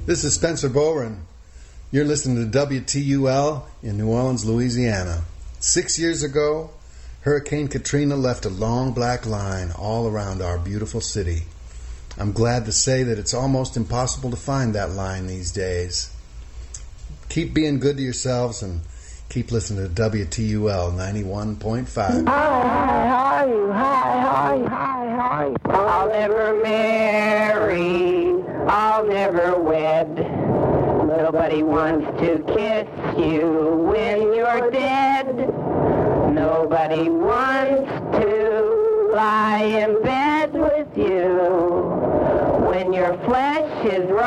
This is Spencer Bowen. You're listening to WTUL in New Orleans, Louisiana. 6 years ago, Hurricane Katrina left a long black line all around our beautiful city. I'm glad to say that it's almost impossible to find that line these days. Keep being good to yourselves and keep listening to WTUL 91.5. Hi. I'll never marry, I'll never wed. Nobody wants to kiss you when you're dead. Nobody wants to lie in bed with you when your flesh is